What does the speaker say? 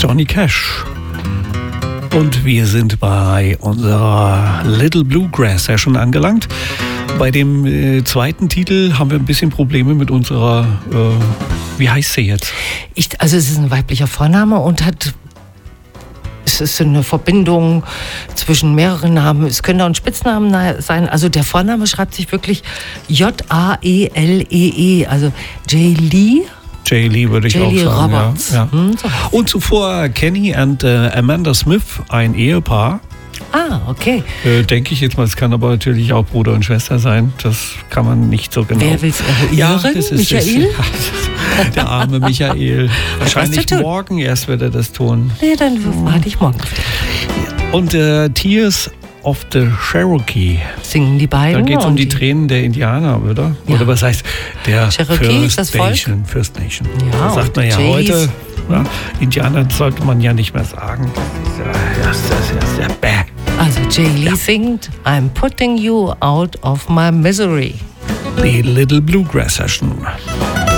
Johnny Cash. Und wir sind bei unserer Little Bluegrass Session angelangt. Bei dem zweiten Titel haben wir ein bisschen Probleme mit unserer, wie heißt sie jetzt? Also es ist ein weiblicher Vorname und es ist eine Verbindung zwischen mehreren Namen. Es können auch ein Spitznamen sein. Also der Vorname schreibt sich wirklich Jaelee, also Jay Lee. Jay Lee würde ich auch sagen. Roberts. Ja. Und zuvor Kenny und Amanda Smith, ein Ehepaar. Ah, okay. Denke ich jetzt mal, es kann aber natürlich auch Bruder und Schwester sein. Das kann man nicht so genau. Wer will es eruieren? Ja, das ist Michael? der arme Michael. Wahrscheinlich morgen erst wird er das tun. Nee, dann warte ich morgen. Und Tears of the Cherokee. Singen die beiden? Da geht es um die Tränen der Indianer, oder? Ja. Oder was heißt der Cherokee, First das Volk? Nation? First Nation. Ja, das sagt man ja heute. Ja, Indianer sollte man ja nicht mehr sagen. Das ist ja bäh. Also Jay Lee singt I'm putting you out of my misery. The Little Bluegrass Session.